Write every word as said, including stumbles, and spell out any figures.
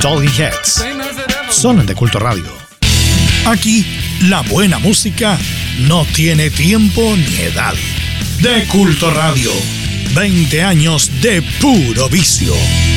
Talking Heads, son de Culto Radio. Aquí, la buena música no tiene tiempo ni edad. De Culto Radio, veinte años de puro vicio.